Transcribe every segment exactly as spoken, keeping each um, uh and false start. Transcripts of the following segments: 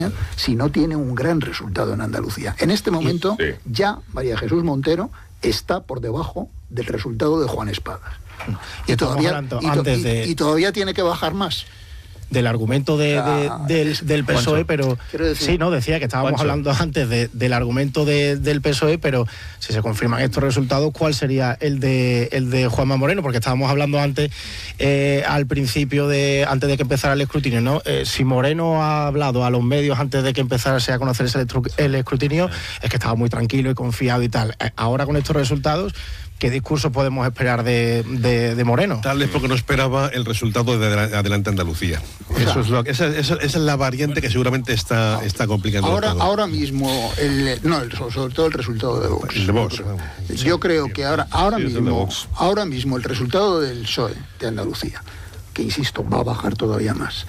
si no tiene un gran resultado en Andalucía. En este momento sí. ya María Jesús Montero está por debajo del resultado de Juan Espadas. Y todavía, y, antes de... y, y todavía tiene que bajar más. Del argumento de, de, del, del P S O E, pero sí, no, decía que estábamos Juancho. hablando antes de, del argumento de, del P S O E, pero si se confirman estos resultados, ¿cuál sería el de el de Juanma Moreno? Porque estábamos hablando antes, eh, al principio de, antes de que empezara el escrutinio, ¿no? Eh, si Moreno ha hablado a los medios antes de que empezase a conocerse el, el escrutinio, es que estaba muy tranquilo y confiado y tal. Ahora con estos resultados, ¿qué discurso podemos esperar de, de, de Moreno? Tal vez porque no esperaba el resultado de Adelante Andalucía. Eso es lo, esa, esa, esa es la variante que seguramente está, está complicando ahora, todo. Ahora mismo, el, no, el, sobre todo el resultado de Vox. El de Vox. Yo creo que ahora, ahora, sí, mismo, ahora mismo el resultado del P S O E de Andalucía, que insisto, va a bajar todavía más,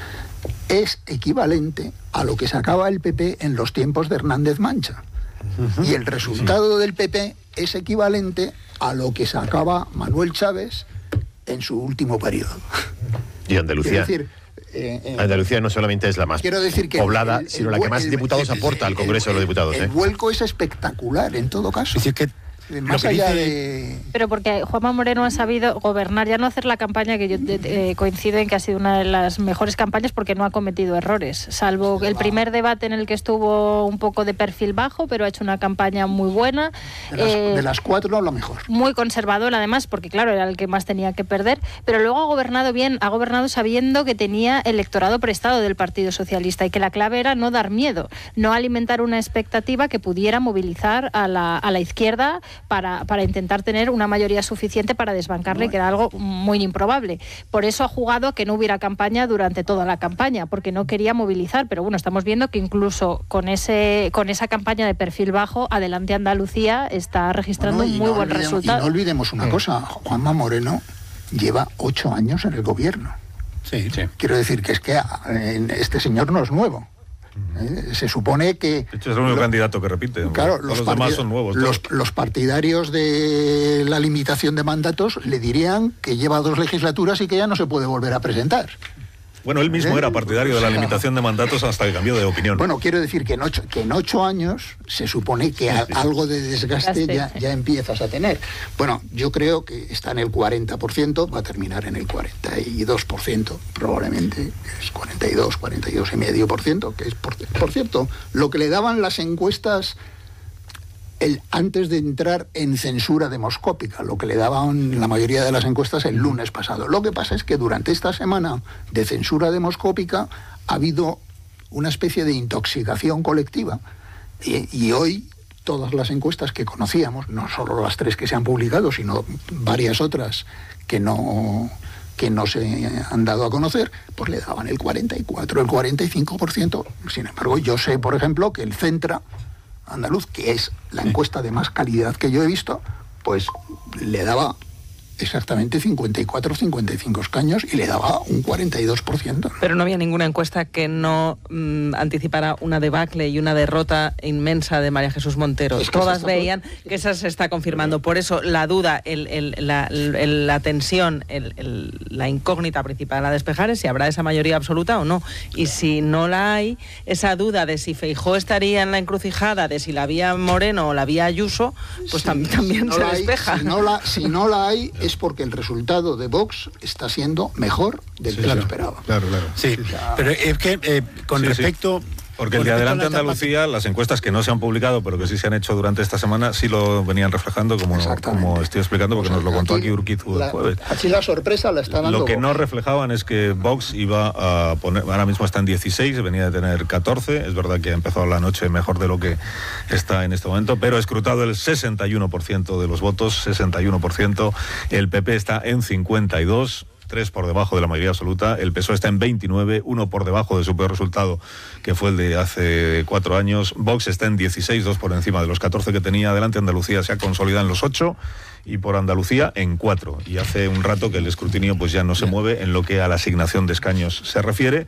es equivalente a lo que sacaba el P P en los tiempos de Hernández Mancha. Uh-huh. Y el resultado sí. del P P es equivalente a lo que sacaba Manuel Chávez en su último periodo. Y Andalucía, decir, eh, eh, Andalucía no solamente es la más decir que poblada, el, el, sino la que más el, diputados el, aporta al Congreso el, de los Diputados. El, el ¿eh? vuelco es espectacular en todo caso. Es decir, que más allá de... Pero porque Juanma Moreno ha sabido gobernar, ya no hacer la campaña, que yo eh, coincido en que ha sido una de las mejores campañas porque no ha cometido errores, salvo el primer debate en el que estuvo un poco de perfil bajo, pero ha hecho una campaña muy buena. De las, eh, de las cuatro, lo mejor. Muy conservador, además, porque claro, era el que más tenía que perder, pero luego ha gobernado bien, ha gobernado sabiendo que tenía electorado prestado del Partido Socialista y que la clave era no dar miedo, no alimentar una expectativa que pudiera movilizar a la, a la izquierda Para, para intentar tener una mayoría suficiente para desbancarle, que era algo muy improbable. Por eso ha jugado a que no hubiera campaña durante toda la campaña, porque no quería movilizar. Pero bueno, estamos viendo que incluso con ese con esa campaña de perfil bajo, Adelante Andalucía está registrando bueno, un muy no buen olvidemos, resultado. Y no olvidemos una cosa, Juanma Moreno lleva ocho años en el gobierno. Sí, sí. Quiero decir que es que este señor no es nuevo. Eh, se supone que... De hecho, es el único lo, candidato que repite. Claro, los, los demás son nuevos. Los, los partidarios de la limitación de mandatos le dirían que lleva dos legislaturas y que ya no se puede volver a presentar. Bueno, él mismo ¿Eh? era partidario de la limitación de mandatos hasta que cambió de opinión. Bueno, quiero decir que en ocho, que en ocho años se supone que a, algo de desgaste ya, ya empiezas a tener. Bueno, yo creo que está en el cuarenta por ciento, va a terminar en el cuarenta y dos por ciento, probablemente, es cuarenta y dos, cuarenta y dos coma cinco por ciento, que es, por, por cierto, lo que le daban las encuestas el, antes de entrar en censura demoscópica, lo que le daban la mayoría de las encuestas el lunes pasado. Lo que pasa es que durante esta semana de censura demoscópica ha habido una especie de intoxicación colectiva y, y hoy todas las encuestas que conocíamos, no solo las tres que se han publicado, sino varias otras que no... que no se han dado a conocer, pues le daban el cuarenta y cuatro, el cuarenta y cinco por ciento. Sin embargo, yo sé, por ejemplo, que el Centra Andaluz, que es la encuesta de más calidad que yo he visto, pues le daba exactamente cincuenta y cuatro, cincuenta y cinco escaños y le daba un cuarenta y dos por ciento. Pero no había ninguna encuesta que no mmm, anticipara una debacle y una derrota inmensa de María Jesús Montero. Es que todas veían que esa se está confirmando. Por eso la duda, el, el, la, el, la tensión, el, el, la incógnita principal a despejar es si habrá esa mayoría absoluta o no. Y si no la hay, esa duda de si Feijóo estaría en la encrucijada, de si la vía Moreno o la vía Ayuso, pues sí, tam también si no se despeja. Hay, si, no la, si no la hay, es porque el resultado de Vox está siendo mejor del sí, que claro, se esperaba. Claro, claro. Sí, o sea, pero es que eh, con sí, respecto... Sí. Porque el de Adelante Andalucía, las encuestas que no se han publicado, pero que sí se han hecho durante esta semana, sí lo venían reflejando, como, como estoy explicando, porque o sea, nos lo contó aquí, aquí Urquizu el jueves. Así la sorpresa la está dando Lo que Vox. No reflejaban es que Vox iba a poner, ahora mismo está en dieciséis, venía de tener catorce, es verdad que ha empezado la noche mejor de lo que está en este momento, pero ha escrutado el sesenta y uno por ciento de los votos, sesenta y uno por ciento, el P P está en cincuenta y dos, tres por debajo de la mayoría absoluta, el P S O E está en veintinueve, uno por debajo de su peor resultado, que fue el de hace cuatro años, Vox está en dieciséis, dos por encima de los catorce que tenía. Adelante Andalucía se ha consolidado en los ocho, y por Andalucía en cuatro, y hace un rato que el escrutinio pues ya no se mueve en lo que a la asignación de escaños se refiere.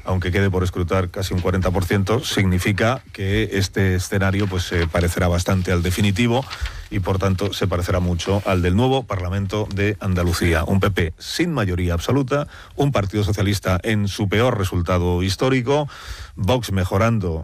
aunque quede por escrutar casi un cuarenta por ciento, significa que este escenario pues se parecerá bastante al definitivo y por tanto se parecerá mucho al del nuevo Parlamento de Andalucía. Un P P sin mayoría absoluta, un Partido Socialista en su peor resultado histórico, Vox mejorando